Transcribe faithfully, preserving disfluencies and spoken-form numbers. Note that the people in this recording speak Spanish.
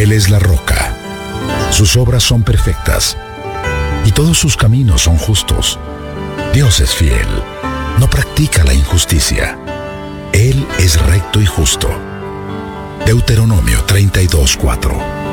Él es la roca. Sus obras son perfectas y todos sus caminos son justos. Dios es fiel, no practica la injusticia. Él es recto y justo. Deuteronomio treinta y dos, cuatro.